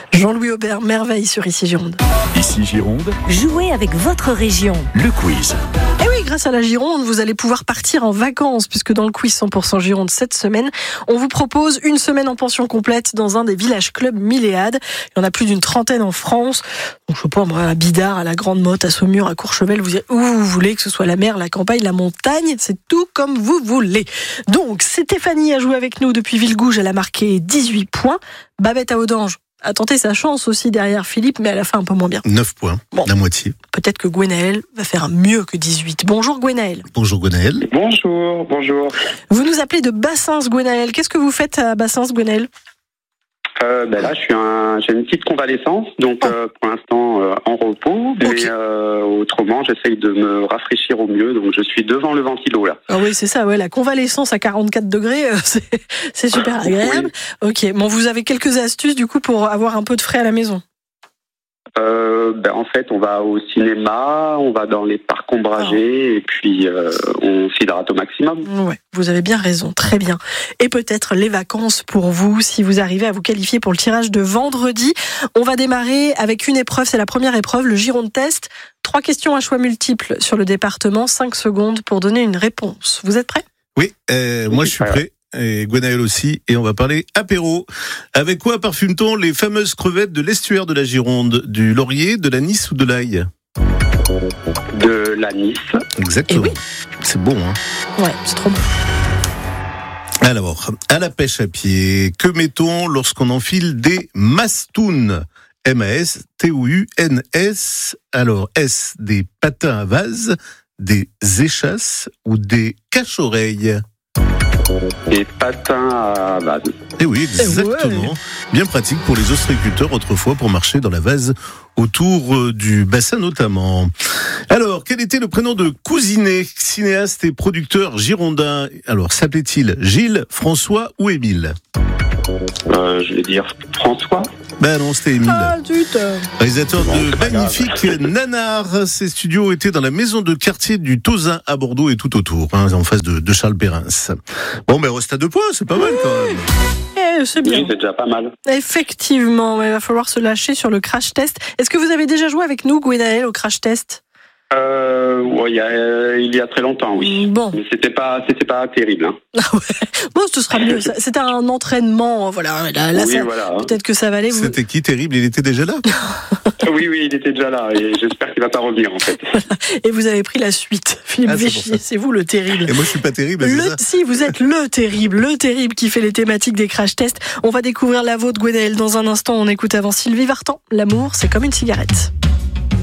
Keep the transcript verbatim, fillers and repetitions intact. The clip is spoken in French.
Jean-Louis Aubert, merveille sur Ici Gironde. Ici Gironde, Jouez avec votre région. le quiz. Et oui, grâce à la Gironde, vous allez pouvoir partir en vacances, puisque dans le quiz cent pour cent Gironde cette semaine, on vous propose une semaine en pension complète dans un des villages clubs Milléade. Il y en a plus d'une trentaine en France. Donc je sais pas, moi, à Bidart, à la Grande Motte, à Saumur, à Courchevel, vous irez où vous voulez, que ce soit la mer, la campagne, la montagne, c'est tout comme vous voulez. Donc, Stéphanie a joué avec nous depuis Villegouge, elle a marqué dix-huit points. Babette à Audange a tenté sa chance aussi derrière Philippe, mais elle a fait un peu moins bien. neuf points, Bon. la moitié. Peut-être que Gwenaël va faire mieux que dix-huit. Bonjour Gwenaël. Bonjour Gwenaël. Bonjour, bonjour. Vous nous appelez de Bassins Gwenaël. Qu'est-ce que vous faites à Bassins Gwenaël ? Euh, ben là, je suis un, j'ai une petite convalescence, donc euh, pour l'instant euh, en repos, mais Ok. euh, autrement, j'essaye de me rafraîchir au mieux, donc je suis devant le ventilo là. Ah oui, c'est ça, ouais, la convalescence à quarante-quatre degrés, euh, c'est, c'est super agréable. Ok, bon, vous avez quelques astuces du coup pour avoir un peu de frais à la maison. Euh, ben en fait, on va au cinéma, on va dans les parcs ombragés, et puis euh, on s'hydrate au maximum. Ouais, vous avez bien raison, très bien. Et peut-être les vacances pour vous, si vous arrivez à vous qualifier pour le tirage de vendredi. On va démarrer avec une épreuve, c'est la première épreuve, le Gironde Test. Trois questions à choix multiples sur le département, cinq secondes pour donner une réponse. Vous êtes prêts ? Oui, euh, moi je suis prêt. Et Gwenaël aussi, et on va parler apéro. Avec quoi parfume-t-on les fameuses crevettes de l'estuaire de la Gironde? Du laurier, de l'anis ou de l'ail? De l'anis. Exactement. Eh oui. C'est bon, hein. Ouais, c'est trop bon. Alors, à la pêche à pied, que met-on lorsqu'on enfile des mastounes? M A S T O U N S. Alors, est-ce des patins à vase, des échasses ou des cache-oreilles? Des patins à vase. Eh oui, exactement. Ouais. Bien pratique pour les ostréiculteurs autrefois pour marcher dans la vase autour euh, du bassin notamment. Alors, quel était le prénom de Cousinet, cinéaste et producteur girondin? Alors, s'appelait-il Gilles, François ou Émile? Euh, je vais dire François. Ben non, c'était Émile. Ah, zut. Réalisateur Bon, de c'est pas magnifiques Nanars. Ses studios étaient dans la maison de quartier du Tozin à Bordeaux et tout autour, hein, en face de, de Charles Perrins. Bon, ben reste à deux points, c'est pas mal quand même. Eh, c'est bien. Oui, c'est déjà pas mal. Effectivement, mais il va falloir se lâcher sur le crash test. Est-ce que vous avez déjà joué avec nous, Gwenaël, au crash test ? Euh, ouais, il y a, euh, il y a très longtemps, oui. Bon. Mais c'était pas, c'était pas terrible. Hein. Ah ouais. Bon, ce sera mieux. Ça- C'était un entraînement, voilà. Là, là, oui, ça- voilà. hein. peut-être que ça valait. Vous... C'était qui terrible? Il était déjà là? Oui, oui, il était déjà là et j'espère qu'il va pas revenir en fait. Et vous avez pris la suite. Philippe Ah, c'est pour Vichy, ça. c'est vous le terrible. Et moi, je suis pas terrible, c'est Le, ça? si, vous êtes le terrible, le terrible qui fait les thématiques des crash tests. On va découvrir la vôtre, Gwenaël, dans un instant. On écoute avant Sylvie Vartan. L'amour, c'est comme une cigarette.